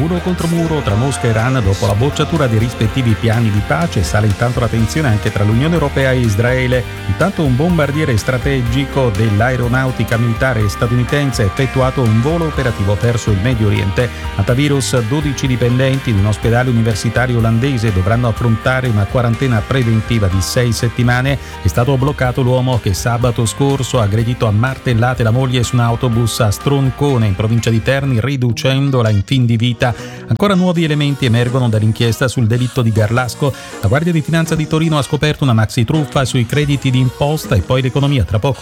muro contro muro tra Mosca e Iran dopo la bocciatura dei rispettivi piani di pace. Sale intanto la tensione anche tra l'Unione Europea e Israele. Intanto un bombardiere strategico dell'aeronautica militare statunitense ha effettuato un volo operativo verso il Medio Oriente. Antivirus: 12 dipendenti di un ospedale universitario olandese dovranno affrontare una quarantena preventiva di 6 settimane. È stato bloccato l'uomo che sabato scorso ha aggredito a martellate la moglie su un autobus a Stroncone, in provincia di Terni, riducendola in fin di vita. Ancora nuovi elementi emergono dall'inchiesta sul delitto di Garlasco. La Guardia di Finanza di Torino ha scoperto una maxi truffa sui crediti di imposta. E poi l'economia, tra poco.